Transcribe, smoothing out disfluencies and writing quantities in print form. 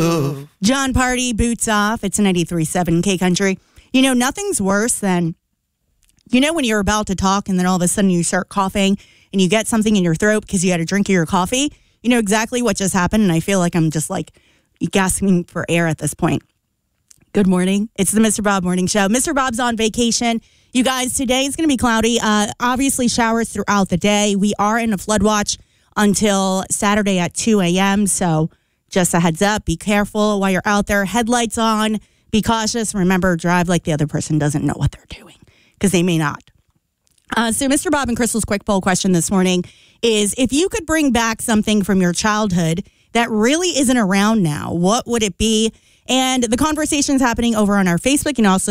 John Party, Boots Off. It's a 93.7 K Country. You know, nothing's worse than, when you're about to talk and then all of a sudden you start coughing and you get something in your throat because you had a drink of your coffee. You know exactly what just happened, and I feel like I'm just like gasping for air at this point. Good morning. It's the Mr. Bob Morning Show. Mr. Bob's on vacation. You guys, today is going to be cloudy. Obviously, showers throughout the day. We are in a flood watch until Saturday at 2 a.m., so just a heads up. Be careful while you're out there. Headlights on. Be cautious. Remember, drive like the other person doesn't know what they're doing, because they may not. So Mr. Bob and Crystal's quick poll question this morning is, if you could bring back something from your childhood that really isn't around now, what would it be? And the conversation's happening over on our Facebook and also